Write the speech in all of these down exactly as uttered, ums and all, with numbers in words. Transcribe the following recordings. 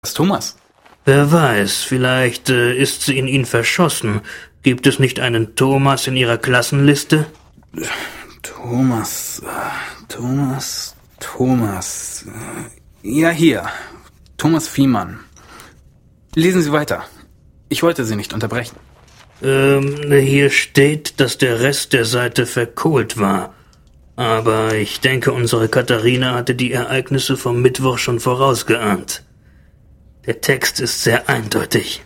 Was, Thomas? Wer weiß, vielleicht äh, ist sie in ihn verschossen. Gibt es nicht einen Thomas in ihrer Klassenliste? Thomas, äh, Thomas, Thomas. Äh, ja, hier. Thomas Viehmann. Lesen Sie weiter. Ich wollte Sie nicht unterbrechen. Ähm, hier steht, dass der Rest der Seite verkohlt war. Aber ich denke, unsere Katharina hatte die Ereignisse vom Mittwoch schon vorausgeahnt. Der Text ist sehr eindeutig.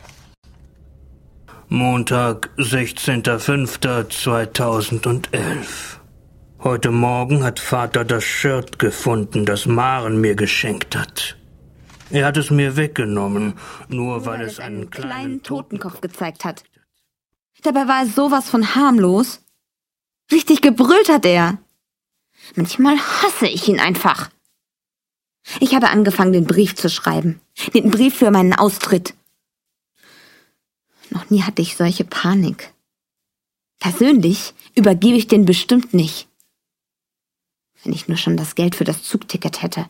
Montag, sechzehnter fünfter zweitausendelf. Heute Morgen hat Vater das Shirt gefunden, das Maren mir geschenkt hat. Er hat es mir weggenommen, nur, nur weil, weil es einen, einen kleinen, kleinen Totenkopf gezeigt hat. Dabei war es sowas von harmlos. Richtig gebrüllt hat er. Manchmal hasse ich ihn einfach. Ich habe angefangen, den Brief zu schreiben. Den Brief für meinen Austritt. Noch nie hatte ich solche Panik. Persönlich übergebe ich den bestimmt nicht. Wenn ich nur schon das Geld für das Zugticket hätte.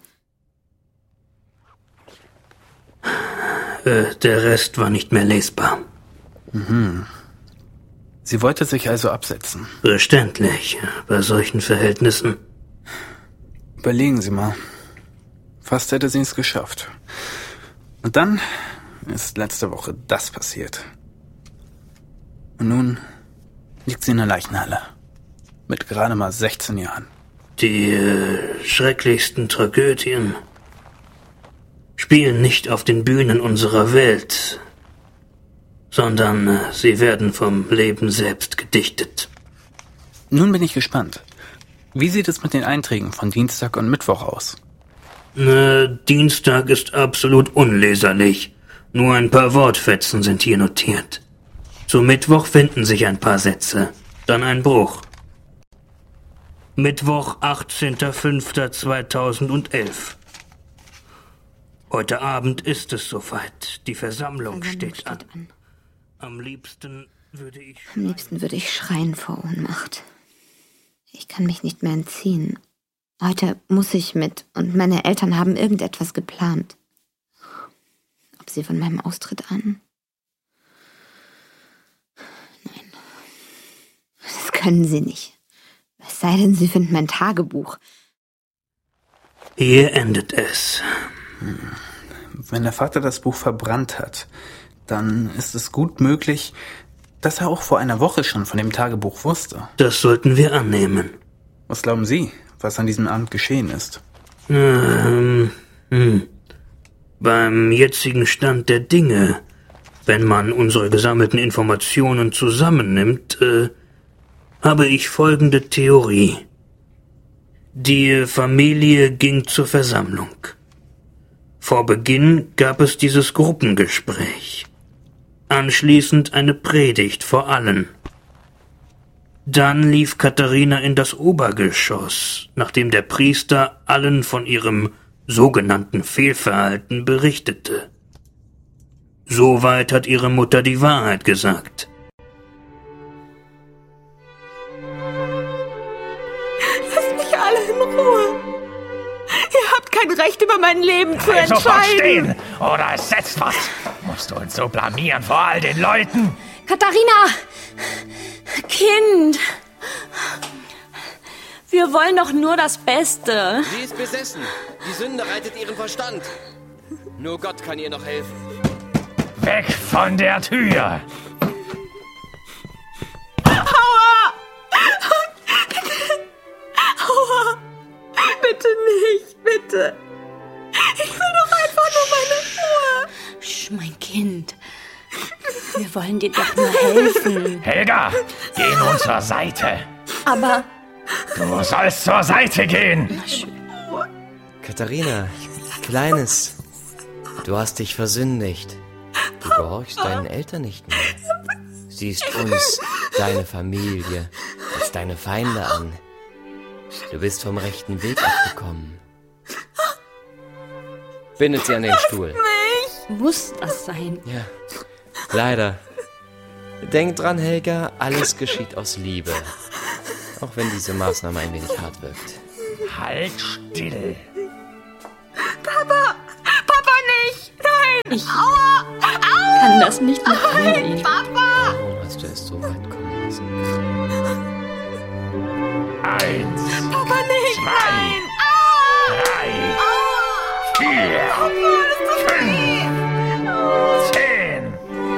Äh, der Rest war nicht mehr lesbar. Mhm. Sie wollte sich also absetzen. Verständlich, bei solchen Verhältnissen. Überlegen Sie mal. Fast hätte sie es geschafft. Und dann ist letzte Woche das passiert. Und nun liegt sie in der Leichenhalle. Mit gerade mal sechzehn Jahren. Die äh, schrecklichsten Tragödien spielen nicht auf den Bühnen unserer Welt, sondern äh, sie werden vom Leben selbst gedichtet. Nun bin ich gespannt. Wie sieht es mit den Einträgen von Dienstag und Mittwoch aus? Äh, Dienstag ist absolut unleserlich. Nur ein paar Wortfetzen sind hier notiert. Zu Mittwoch finden sich ein paar Sätze. Dann ein Bruch. Mittwoch, achtzehnter fünfter zweitausendelf. Heute Abend ist es soweit. Die Versammlung, Versammlung steht, steht an. an. Am liebsten würde ich... Am liebsten würde ich schreien vor Ohnmacht. Ich kann mich nicht mehr entziehen. Heute muss ich mit und meine Eltern haben irgendetwas geplant. Ob sie von meinem Austritt ahnen? Nein. Das können sie nicht. Es sei denn, sie finden mein Tagebuch. Hier endet es. Wenn der Vater das Buch verbrannt hat, dann ist es gut möglich, dass er auch vor einer Woche schon von dem Tagebuch wusste. Das sollten wir annehmen. Was glauben Sie, was an diesem Abend geschehen ist? Ähm, hm. Beim jetzigen Stand der Dinge, wenn man unsere gesammelten Informationen zusammennimmt, äh, habe ich folgende Theorie. Die Familie ging zur Versammlung. Vor Beginn gab es dieses Gruppengespräch. Anschließend eine Predigt vor allen. Dann lief Katharina in das Obergeschoss, nachdem der Priester allen von ihrem sogenannten Fehlverhalten berichtete. Soweit hat ihre Mutter die Wahrheit gesagt. Lasst mich alle in Ruhe. Ihr habt kein Recht, über mein Leben zu entscheiden. Sofort stehen, oder es setzt was. Musst du uns so blamieren vor all den Leuten? Katharina! Kind! Wir wollen doch nur das Beste. Sie ist besessen. Die Sünde reitet ihren Verstand. Nur Gott kann ihr noch helfen. Weg von der Tür! Aua! Aua! Bitte nicht, bitte. Ich will doch einfach nur meine Ruhe. Sch, mein Kind. Wir wollen dir doch nur helfen. Helga, geh nun zur Seite. Aber... Du sollst zur Seite gehen. Katharina, Kleines, du hast dich versündigt. Du gehorchst deinen Eltern nicht mehr. Siehst uns, deine Familie, als deine Feinde an. Du bist vom rechten Weg abgekommen. Bindet sie an den Stuhl. Muss das sein? Ja, leider. Denk dran, Helga, alles geschieht aus Liebe. Auch wenn diese Maßnahme ein wenig hart wirkt. Halt still. Papa! Ich kann das nicht mit ansehen. Warum hast du es so weit kommen lassen? Eins, Papa, nicht! zwei, drei, vier, fünf, zehn,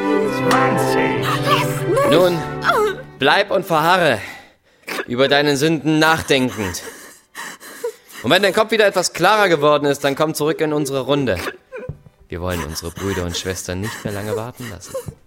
zwanzig. Nun, bleib und verharre, über deine Sünden nachdenkend. Und wenn dein Kopf wieder etwas klarer geworden ist, dann komm zurück in unsere Runde. Wir wollen unsere Brüder und Schwestern nicht mehr lange warten lassen.